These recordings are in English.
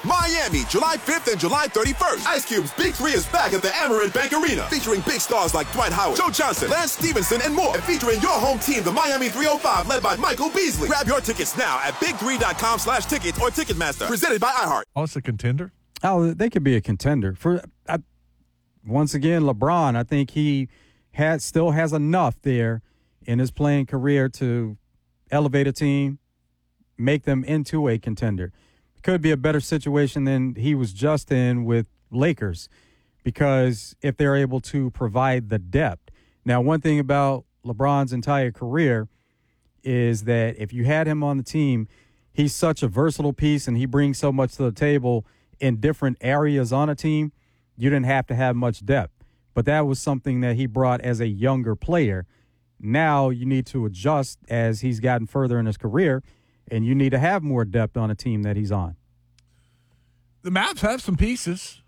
Miami, July 5th and July 31st. Ice Cube's Big 3 is back at the Amerant Bank Arena, featuring big stars like Dwight Howard, Joe Johnson, Lance Stevenson, and more. And featuring your home team, the Miami 305, led by Michael Beasley. Grab your tickets now at big3.com/tickets or Ticketmaster. Presented by iHeart. Oh, it's a contender? Oh, they could be a contender. Once again, LeBron, I think he still has enough there in his playing career to elevate a team, make them into a contender. Could be a better situation than he was just in with Lakers, because if they're able to provide the depth. Now, one thing about LeBron's entire career is that if you had him on the team, he's such a versatile piece and he brings so much to the table in different areas on a team, you didn't have to have much depth. But that was something that he brought as a younger player. Now you need to adjust as he's gotten further in his career, and you need to have more depth on a team that he's on. The Mavs have some pieces.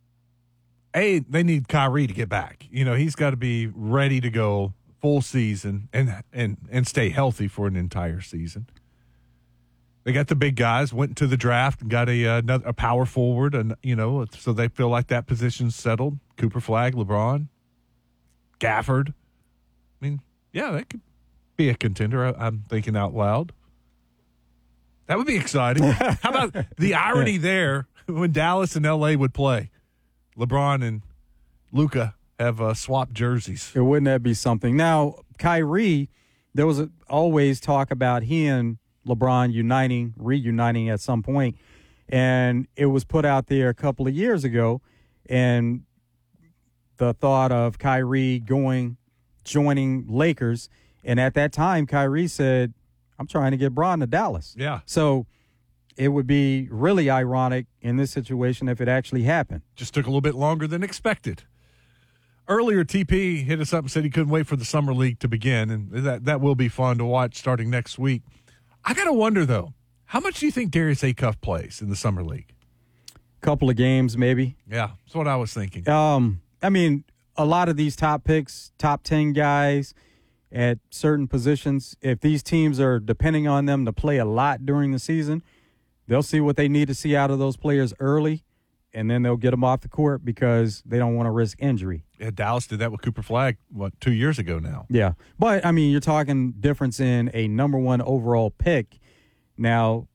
They need Kyrie to get back. He's got to be ready to go full season and stay healthy for an entire season. They got the big guys, went to the draft and got a power forward, and so they feel like that position's settled. Cooper Flag, LeBron, Gafford. I mean, yeah, that could be a contender. I'm thinking out loud. That would be exciting. How about the irony there when Dallas and L.A. would play? LeBron and Luka have swapped jerseys. Wouldn't that be something? Now, Kyrie, there was always talk about he and LeBron reuniting at some point, and it was put out there a couple of years ago, and the thought of Kyrie joining Lakers, and at that time, Kyrie said, I'm trying to get Bron to Dallas. Yeah. So it would be really ironic in this situation if it actually happened. Just took a little bit longer than expected. Earlier, TP hit us up and said he couldn't wait for the Summer League to begin, and that will be fun to watch starting next week. I got to wonder, though, how much do you think Darius Acuff plays in the Summer League? Couple of games, maybe. Yeah, that's what I was thinking. I mean, a lot of these top picks, top 10 guys at certain positions, if these teams are depending on them to play a lot during the season, they'll see what they need to see out of those players early, and then they'll get them off the court because they don't want to risk injury. Yeah, Dallas did that with Cooper Flag, 2 years ago now? Yeah. But, I mean, you're talking difference in a number one overall pick. Now,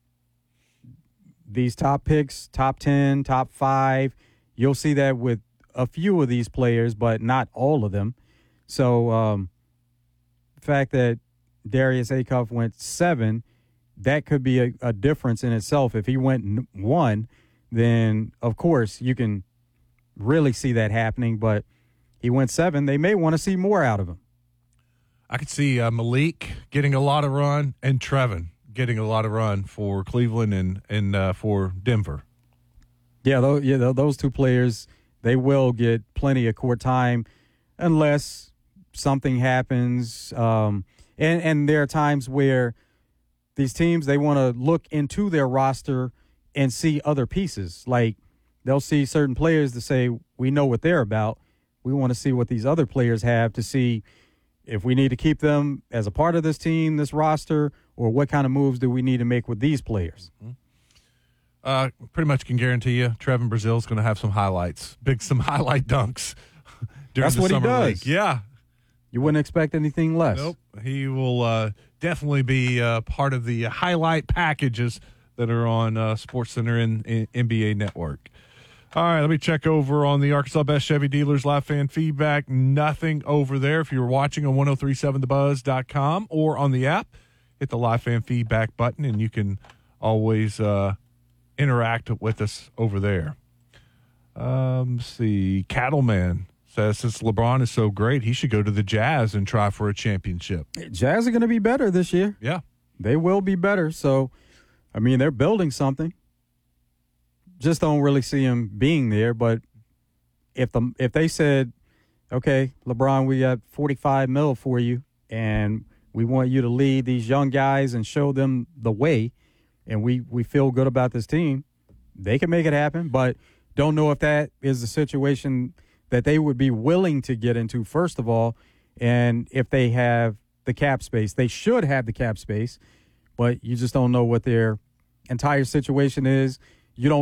these top picks, top 10, top 5, you'll see that with a few of these players, but not all of them. So, the fact that Darius Acuff went 7, that could be a difference in itself. If he went 1, then, of course, you can really see that happening, but he went 7. They may want to see more out of him. I could see Malik getting a lot of run and Trevin getting a lot of run for Cleveland and for Denver. Yeah, those two players, they will get plenty of court time unless something happens. And there are times where these teams, they want to look into their roster and see other pieces. Like they'll see certain players to say, we know what they're about. We want to see what these other players have to see if we need to keep them as a part of this team, this roster, or what kind of moves do we need to make with these players. Pretty much can guarantee you Trevin Brazil's going to have some highlights, some highlight dunks during That's the what Summer he does. League. Yeah. You wouldn't expect anything less. Nope. He will definitely be part of the highlight packages that are on SportsCenter and NBA Network. All right, let me check over on the Arkansas Best Chevy Dealers live fan feedback. Nothing over there. If you're watching on 1037thebuzz.com or on the app, hit the live fan feedback button, and you can always interact with us over there. Let's see. Cattleman says, since LeBron is so great, he should go to the Jazz and try for a championship. Jazz are going to be better this year. Yeah. They will be better. So, I mean, they're building something. Just don't really see him being there. But if they said, okay, LeBron, we got $45 million for you, and we want you to lead these young guys and show them the way, and we feel good about this team, they can make it happen. But don't know if that is the situation that they would be willing to get into, first of all, and if they have the cap space. They should have the cap space, but you just don't know what their entire situation is. You don't